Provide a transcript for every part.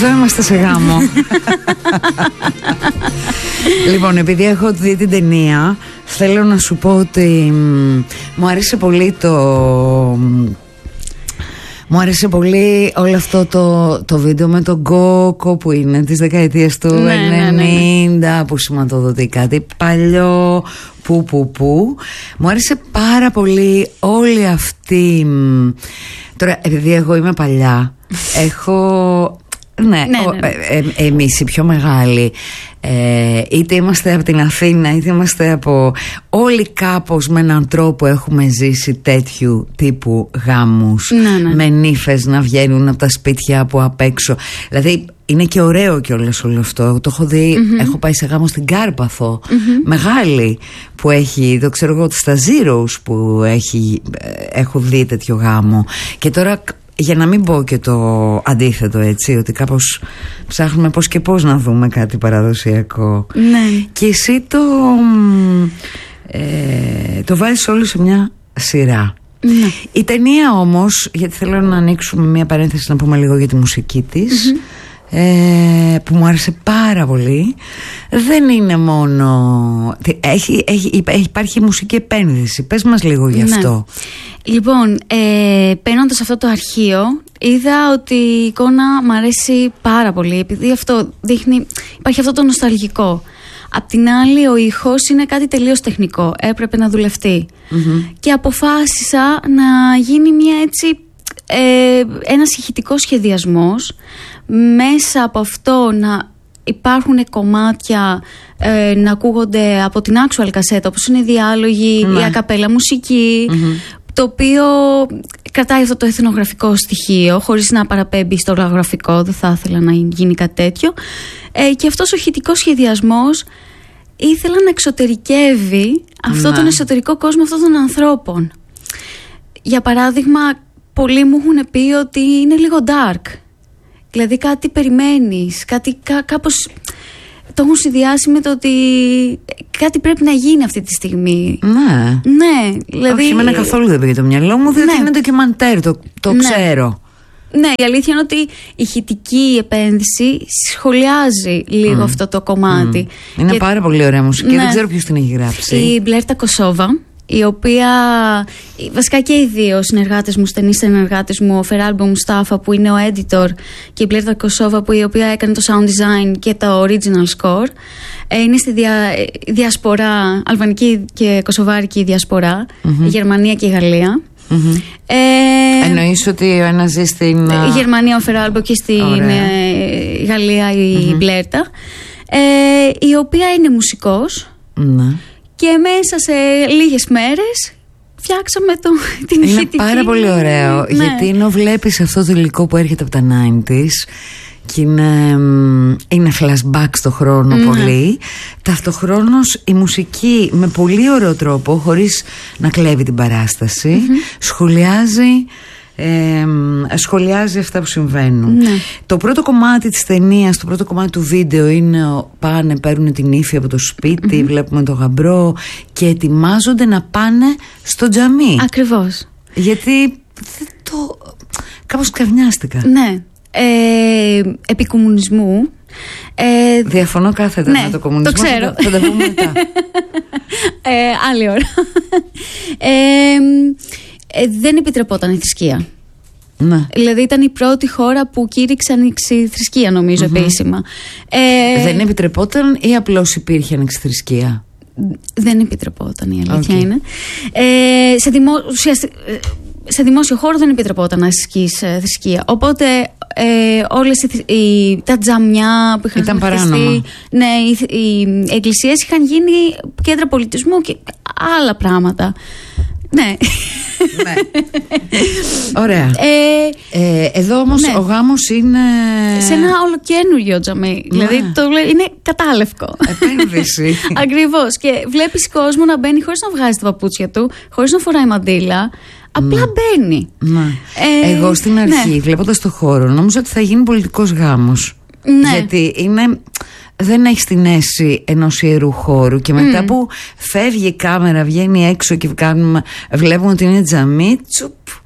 Εδώ είμαστε σε γάμο. Λοιπόν, επειδή έχω δει την ταινία, θέλω να σου πω ότι μου άρεσε πολύ Μου άρεσε πολύ όλο αυτό το βίντεο με τον Κόκο που είναι της δεκαετίας του 90, που σηματοδοτεί κάτι παλιό, που. Μου άρεσε πάρα πολύ όλη αυτή. Τώρα, επειδή εγώ είμαι παλιά, έχω... Ναι. Εμείς οι πιο μεγάλοι, είτε είμαστε από την Αθήνα είτε είμαστε από... Όλοι κάπως με έναν τρόπο έχουμε ζήσει τέτοιου τύπου γάμους, με νύφες να βγαίνουν από τα σπίτια από απ' έξω. Δηλαδή είναι και ωραίο κιόλας όλο αυτό. Το έχω δει, έχω πάει σε γάμο στην Κάρπαθο, μεγάλη, που έχει, το ξέρω εγώ, στα Zeros που έχω δει τέτοιο γάμο. Και τώρα, για να μην πω και το αντίθετο, έτσι, ότι κάπως ψάχνουμε πώς και πώς να δούμε κάτι παραδοσιακό. Ναι. Και εσύ το βάζεις όλο σε μια σειρά. Ναι. Η ταινία όμως, γιατί θέλω να ανοίξουμε μια παρένθεση να πούμε λίγο για τη μουσική της, που μου άρεσε πάρα πολύ. Δεν είναι μόνο... Υπάρχει μουσική επένδυση. Πες μας λίγο γι' αυτό. Λοιπόν, παίρνοντας αυτό το αρχείο, είδα ότι η εικόνα μου αρέσει πάρα πολύ, επειδή αυτό δείχνει, υπάρχει αυτό το νοσταλγικό. Απ' την άλλη, ο ήχος είναι κάτι τελείως τεχνικό, έπρεπε να δουλευτεί. Και αποφάσισα να γίνει ένας ηχητικός σχεδιασμός, μέσα από αυτό να υπάρχουν κομμάτια να ακούγονται από την actual κασέτα, όπως είναι οι διάλογοι, η ακαπέλα μουσική, το οποίο κρατάει αυτό το εθνογραφικό στοιχείο χωρίς να παραπέμπει στο λογογραφικό. Δεν θα ήθελα να γίνει κάτι τέτοιο. Και αυτός ο ηχητικός σχεδιασμός ήθελα να εξωτερικεύει αυτό τον εσωτερικό κόσμο αυτών των ανθρώπων. Για παράδειγμα, πολλοί μου έχουν πει ότι είναι λίγο dark. Δηλαδή κάτι περιμένεις, κάτι κάπως... Το έχουν συνδυάσει με το ότι κάτι πρέπει να γίνει αυτή τη στιγμή. Ναι, δηλαδή... Όχι, εμένα καθόλου δεν πήγε το μυαλό μου, διότι είναι ντοκιμαντέρ, το ξέρω. Ναι, η αλήθεια είναι ότι η ηχητική επένδυση σχολιάζει λίγο αυτό το κομμάτι. Είναι πάρα πολύ ωραία μουσική, δεν ξέρω ποιος την έχει γράψει. Η Μπλέρτα Κοσόβα, η οποία, βασικά και οι δύο συνεργάτες μου, στενοί συνεργάτες μου, ο Φεράλμπο Μουστάφα που είναι ο editor και η Μπλέρτα Κοσόβα η οποία έκανε το sound design και το original score, είναι στη διασπορά, αλβανική και κοσοβάρικη διασπορά, η Γερμανία και η Γαλλία. Εννοείς ότι ο ένας ζει στην Γερμανία ο Φεράλμπο και στην Γαλλία η Μπλέρτα, η οποία είναι μουσικός. Και μέσα σε λίγες μέρες φτιάξαμε την ηχητική. Είναι πάρα πολύ ωραίο, γιατί ενώ βλέπεις αυτό το υλικό που έρχεται από τα 90s και είναι flashback στο χρόνο πολύ, ταυτοχρόνως η μουσική με πολύ ωραίο τρόπο, χωρίς να κλέβει την παράσταση, σχολιάζει αυτά που συμβαίνουν. Το πρώτο κομμάτι της ταινίας, το πρώτο κομμάτι του βίντεο είναι πάνε, παίρνουν την ύφη από το σπίτι, βλέπουμε το γαμπρό και ετοιμάζονται να πάνε στο τζαμί. Ακριβώς. Γιατί κάπως καυνιάστηκα. Ναι. Επί κομμουνισμού. Διαφωνώ κάθετα με το κομμουνισμό. Το ξέρω. Θα τα πούμε μετά. Άλλη ώρα. Δεν επιτρεπόταν η θρησκεία. Δηλαδή ήταν η πρώτη χώρα που κήρυξε ανοιξιθρησκεία, νομίζω, επίσημα. Δεν επιτρεπόταν ή απλώς υπήρχε ανοιξιθρησκεία? Δεν επιτρεπόταν, η αλήθεια είναι. Σε δημόσιο χώρο δεν επιτρεπόταν να ασκείς θρησκεία. Οπότε όλες τα τζαμιά που είχαν ήταν παράνομα. Ναι, οι εκκλησίες είχαν γίνει κέντρα πολιτισμού και άλλα πράγματα. Ναι. Ωραία. Εδώ όμως ο γάμος είναι σε ένα ολοκένουργιο τζαμί. Δηλαδή είναι κατάλευκο. Επένδυση. Ακριβώς. Και βλέπεις κόσμο να μπαίνει χωρίς να βγάζει τα παπούτσια του, χωρίς να φοράει μαντήλα. Απλά μπαίνει. Εγώ στην αρχή, βλέποντας το χώρο, νόμιζα ότι θα γίνει πολιτικός γάμος. Γιατί δεν έχει την αίσθηση ενός ιερού χώρου. Και μετά που φεύγει η κάμερα, βγαίνει έξω και βλέπουμε ότι είναι τζαμί, τσουπ,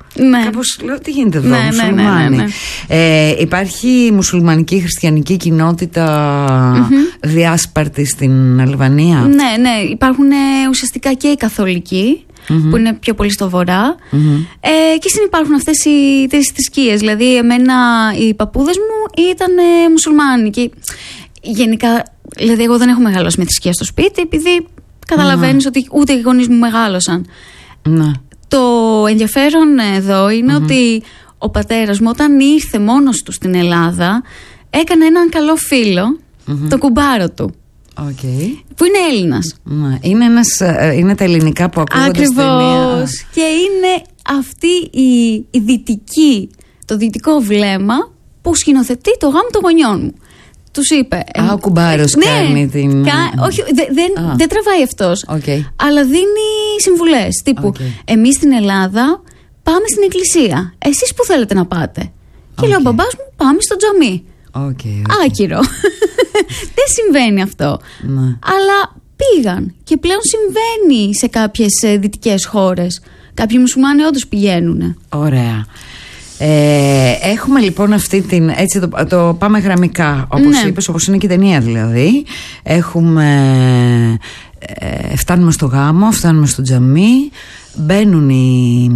Ναι. Κάπως λέω, τι γίνεται εδώ, μουσουλμάνοι. Ναι. Υπάρχει μουσουλμανική χριστιανική κοινότητα διάσπαρτη στην Αλβανία? Ναι, υπάρχουν ουσιαστικά και οι καθολικοί, που είναι πιο πολύ στο βορρά, και συνυπάρχουν αυτές οι τρεις θρησκείες. Δηλαδή εμένα οι παππούδες μου ήταν μουσουλμάνοι και γενικά, δηλαδή εγώ δεν έχω μεγαλώσει με θρησκεία στο σπίτι, επειδή καταλαβαίνεις ότι ούτε οι γονείς μου μεγάλωσαν. Το ενδιαφέρον εδώ είναι ότι ο πατέρας μου, όταν ήρθε μόνος του στην Ελλάδα, έκανε έναν καλό φίλο, τον κουμπάρο του. Που είναι Έλληνας. Είναι τα ελληνικά που ακούγονται στην ταινία. Ακριβώς. Και είναι αυτή η δυτική, το δυτικό βλέμμα που σκηνοθετεί το γάμο των γονιών μου. Τους είπε. Ο κουμπάρος κάνει την. Όχι, δεν τραβάει αυτός. Αλλά δίνει συμβουλές. Τύπου, εμείς στην Ελλάδα πάμε στην εκκλησία. Εσείς που θέλετε να πάτε? Και λέει ο μπαμπάς μου, πάμε στο τζαμί. Άκυρο. Δεν συμβαίνει αυτό. Αλλά πήγαν. Και πλέον συμβαίνει σε κάποιες δυτικές χώρες. Κάποιοι μουσουλμάνοι όντως πηγαίνουν. Ωραία. Έχουμε λοιπόν αυτή την. Έτσι το πάμε γραμμικά, όπως είπες, όπως είναι και η ταινία δηλαδή. Έχουμε. Φτάνουμε στο γάμο, φτάνουμε στο τζαμί. Μπαίνουν οι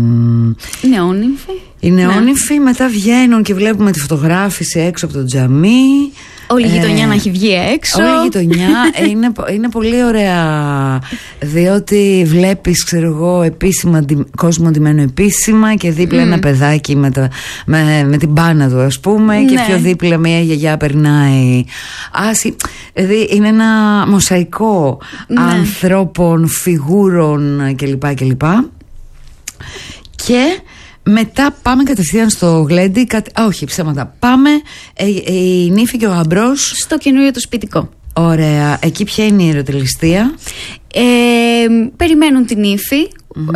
νεόνυμφοι, μετά βγαίνουν και βλέπουμε τη φωτογράφηση έξω από το τζαμί. Όλη η γειτονιά να έχει βγει έξω. Όλη η γειτονιά είναι πολύ ωραία, διότι βλέπεις, ξέρω εγώ, επίσημα κόσμο ντυμένο επίσημα και δίπλα ένα παιδάκι με την μπάνα του, ας πούμε, και πιο δίπλα μια γιαγιά περνάει. Δηλαδή είναι ένα μοσαϊκό ανθρώπων, φιγούρων κλπ. Και μετά πάμε κατευθείαν στο γλέντι. Όχι, ψέματα. Πάμε η νύφη και ο γαμπρός στο καινούριο το σπιτικό. Ωραία. Εκεί ποια είναι η ερωτελιστία? Περιμένουν την νύφη,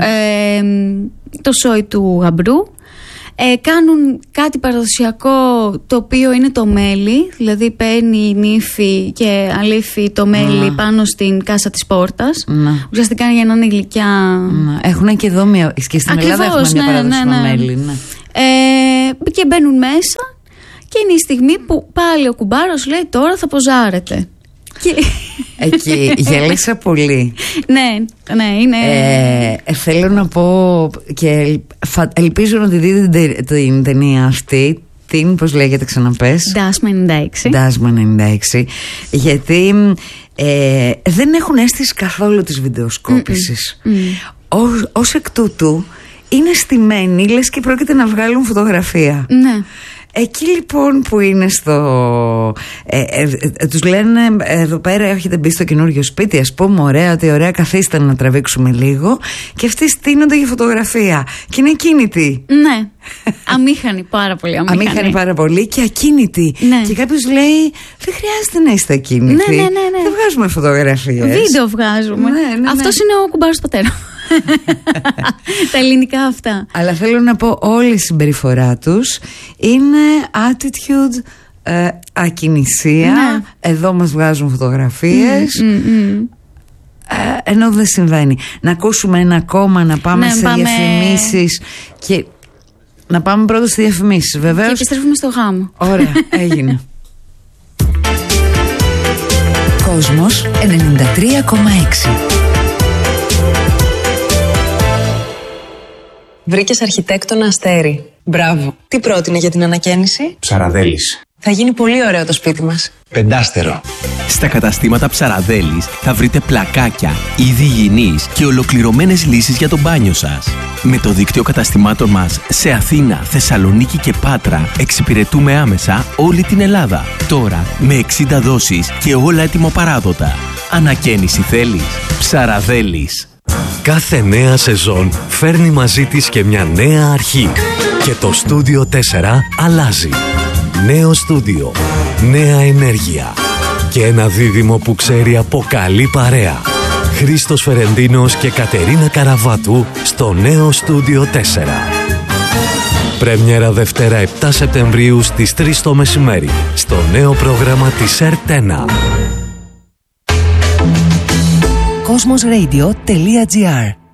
το σόι του γαμπρού. Κάνουν κάτι παραδοσιακό, το οποίο είναι το μέλι. Δηλαδή παίρνει η νύφη και αλήφει το μέλι πάνω στην κάσα της πόρτας. Ουσιαστικά για να είναι γλυκιά. Έχουν και εδώ και στην Ελλάδα έχουμε μια παράδοση με μέλι. Και μπαίνουν μέσα και είναι η στιγμή που πάλι ο κουμπάρος λέει, τώρα θα ποζάρετε. Εκεί γέλασα πολύ. Ναι, είναι. Θέλω να πω και ελπίζω να τη δείτε την ταινία αυτή. Πώς λέγεται, ξαναπες? Ντάσμα 96. Γιατί δεν έχουν αίσθηση καθόλου της βιντεοσκόπησης. Ως εκ τούτου είναι στημένοι, λες και πρόκειται να βγάλουν φωτογραφία. Ναι. Εκεί λοιπόν που είναι τους λένε, εδώ πέρα έχετε μπει στο καινούριο σπίτι, ας πούμε, ωραία, ότι ωραία, καθίστε να τραβήξουμε λίγο. Και αυτοί στείνονται για φωτογραφία και είναι ακίνητοι. Ναι. Αμήχανοι, πάρα πολύ αμήχανοι πάρα πολύ και ακίνητοι. Και κάποιος λέει, δεν χρειάζεται να είστε ακίνητοι. Δεν βγάζουμε φωτογραφίες. Βίντεο βγάζουμε. Αυτός είναι ο κουμπάρος πατέρα. Τα ελληνικά αυτά. Αλλά θέλω να πω, όλη η συμπεριφορά τους είναι attitude, ακινησία. Εδώ μας βγάζουν φωτογραφίες. Ενώ δεν συμβαίνει. Να ακούσουμε ένα ακόμα, να πάμε σε διαφημίσεις. Και να πάμε πρώτα στις διαφημίσεις, βεβαίως. Και επιστρέφουμε στο γάμο. Ωραία, έγινε. Κόσμος 93,6. Βρήκες αρχιτέκτονα Αστέρι. Μπράβο. Τι πρότεινε για την ανακαίνιση? Ψαραδέλης. Θα γίνει πολύ ωραίο το σπίτι μας. Πεντάστερο. Στα καταστήματα Ψαραδέλης θα βρείτε πλακάκια, είδη υγιεινής και ολοκληρωμένες λύσεις για το μπάνιο σας. Με το δίκτυο καταστημάτων μας σε Αθήνα, Θεσσαλονίκη και Πάτρα εξυπηρετούμε άμεσα όλη την Ελλάδα. Τώρα με 60 δόσεις και όλα έτοιμο-παράδοτα. Ανακαίνιση θέλεις? Ψαραδέλης. Κάθε νέα σεζόν φέρνει μαζί της και μια νέα αρχή. Και το Στούντιο 4 αλλάζει. Νέο στούντιο, νέα ενέργεια και ένα δίδυμο που ξέρει από καλή παρέα. Χρήστος Φερεντίνος και Κατερίνα Καραβάτου στο νέο Στούντιο 4. Πρέμιερα Δευτέρα 7 Σεπτεμβρίου στις 3 το μεσημέρι στο νέο πρόγραμμα της ΕΡΤ1. Cosmosradio.gr